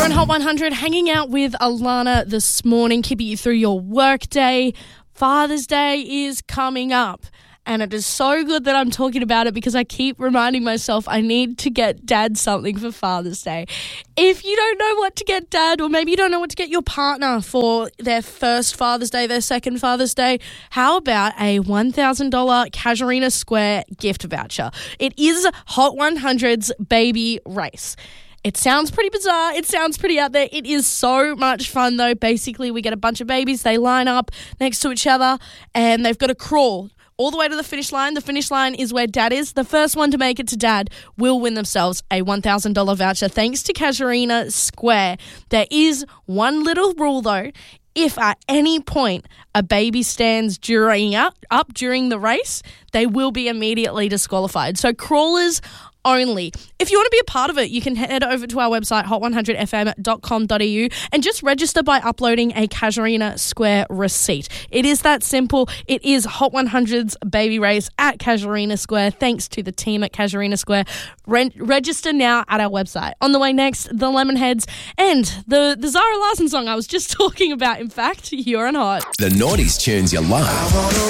You're on Hot 100, hanging out with Alana this morning, keeping you through your work day. Father's Day is coming up, and it is so good that I'm talking about it because I keep reminding myself I need to get Dad something for Father's Day. If you don't know what to get Dad, or maybe you don't know what to get your partner for their first Father's Day, their second Father's Day, how about a $1,000 Casuarina Square gift voucher? It is Hot 100's baby race. It sounds pretty bizarre. It sounds pretty out there. It is so much fun, though. Basically, we get a bunch of babies. They line up next to each other, and they've got to crawl all the way to the finish line. The finish line is where Dad is. The first one to make it to Dad will win themselves a $1,000 voucher, thanks to Casuarina Square. There is one little rule, though. If at any point a baby stands up during the race, they will be immediately disqualified. So crawlers only. If you want to be a part of it, you can head over to our website, hot100fm.com.au, and just register by uploading a Casuarina Square receipt. It is that simple. It is Hot 100's baby race at Casuarina Square, thanks to the team at Casuarina Square. Register now at our website. On the way next, the Lemonheads and the Zara Larsson song I was just talking about. In fact, you're on Hot. The 90s tunes you love.